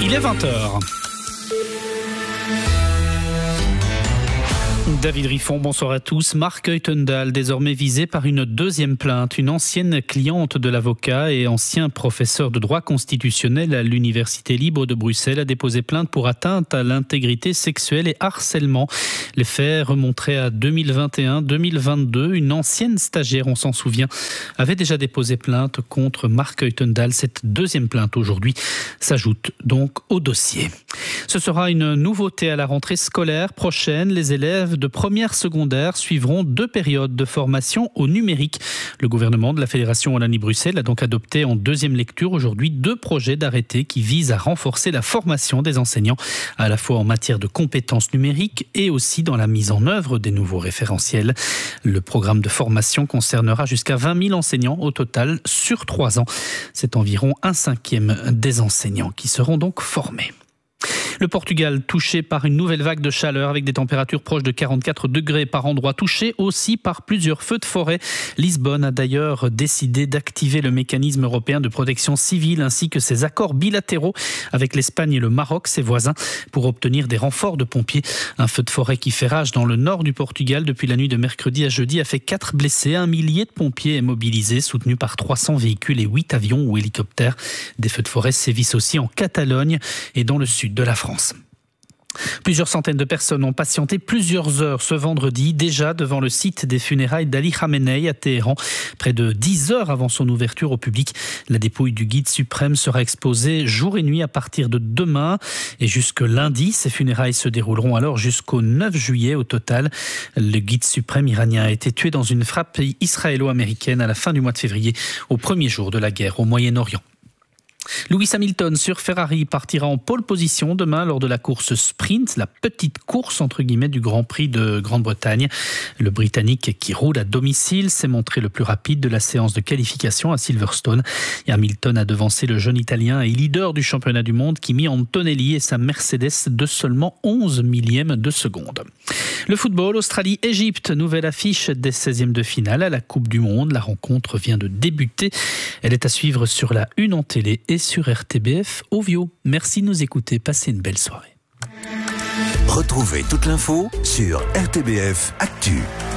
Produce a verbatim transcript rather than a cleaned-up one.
Il est vingt heures. David Riffon, bonsoir à tous. Marc Heutendal, désormais visé par une deuxième plainte. Une ancienne cliente de l'avocat et ancien professeur de droit constitutionnel à l'Université libre de Bruxelles a déposé plainte pour atteinte à l'intégrité sexuelle et harcèlement. Les faits remonteraient à deux mille vingt et un deux mille vingt-deux. Une ancienne stagiaire, on s'en souvient, avait déjà déposé plainte contre Marc Heutendal. Cette deuxième plainte aujourd'hui s'ajoute donc au dossier. Ce sera une nouveauté à la rentrée scolaire prochaine. Les élèves de première secondaire suivront deux périodes de formation au numérique. Le gouvernement de la Fédération Wallonie-Bruxelles a donc adopté en deuxième lecture aujourd'hui deux projets d'arrêté qui visent à renforcer la formation des enseignants, à la fois en matière de compétences numériques et aussi dans la mise en œuvre des nouveaux référentiels. Le programme de formation concernera jusqu'à vingt mille enseignants au total sur trois ans. C'est environ un cinquième des enseignants qui seront donc formés. Le Portugal touché par une nouvelle vague de chaleur avec des températures proches de quarante-quatre degrés par endroit, touché aussi par plusieurs feux de forêt. Lisbonne a d'ailleurs décidé d'activer le mécanisme européen de protection civile ainsi que ses accords bilatéraux avec l'Espagne et le Maroc, ses voisins, pour obtenir des renforts de pompiers. Un feu de forêt qui fait rage dans le nord du Portugal depuis la nuit de mercredi à jeudi a fait quatre blessés. Un millier de pompiers est mobilisé, soutenu par trois cents véhicules et huit avions ou hélicoptères. Des feux de forêt sévissent aussi en Catalogne et dans le sud de la France. Plusieurs centaines de personnes ont patienté plusieurs heures ce vendredi, déjà devant le site des funérailles d'Ali Khamenei à Téhéran. Près de dix heures avant son ouverture au public, la dépouille du guide suprême sera exposée jour et nuit à partir de demain. Et jusque lundi, ces funérailles se dérouleront alors jusqu'au neuf juillet au total. Le guide suprême iranien a été tué dans une frappe israélo-américaine à la fin du mois de février, au premier jour de la guerre au Moyen-Orient. Lewis Hamilton sur Ferrari partira en pole position demain lors de la course sprint, la petite course entre guillemets du Grand Prix de Grande-Bretagne. Le Britannique qui roule à domicile s'est montré le plus rapide de la séance de qualification à Silverstone. Et Hamilton a devancé le jeune Italien et leader du championnat du monde Kimi Antonelli et sa Mercedes de seulement onze millièmes de seconde. Le football, Australie-Égypte, nouvelle affiche des seizièmes de finale à la Coupe du Monde. La rencontre vient de débuter. Elle est à suivre sur la Une en télé et sur R T B F Ovio. Merci de nous écouter. Passez une belle soirée. Retrouvez toute l'info sur R T B F Actu.